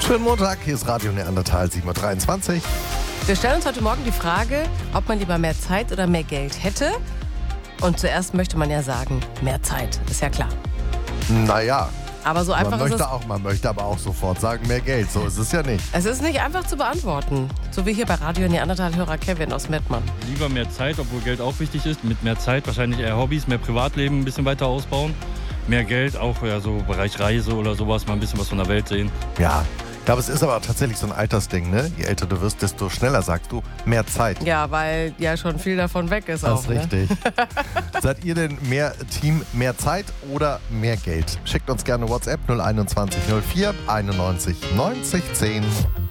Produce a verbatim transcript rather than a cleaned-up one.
Schönen Montag, hier ist Radio Neandertal sieben Uhr dreiundzwanzig. Wir stellen uns heute Morgen die Frage, ob man lieber mehr Zeit oder mehr Geld hätte. Und zuerst möchte man ja sagen, mehr Zeit, ist ja klar. Naja, Aber so einfach man ist möchte, es. auch, man möchte aber auch sofort sagen, mehr Geld. So ist es ja nicht. Es ist nicht einfach zu beantworten. So wie hier bei Radio Neandertal-Hörer Kevin aus Mettmann. Lieber mehr Zeit, obwohl Geld auch wichtig ist. Mit mehr Zeit wahrscheinlich eher Hobbys, mehr Privatleben ein bisschen weiter ausbauen. Mehr Geld, auch ja, so Bereich Reise oder sowas, mal ein bisschen was von der Welt sehen. Ja, ich glaube, es ist aber tatsächlich so ein Altersding, ne? Je älter du wirst, desto schneller sagst du, mehr Zeit. Ja, weil ja schon viel davon weg ist. Das auch, ist ne? richtig. Seid ihr denn mehr Team mehr Zeit oder mehr Geld? Schickt uns gerne WhatsApp null einundzwanzig null vier einundneunzig neunzig zehn.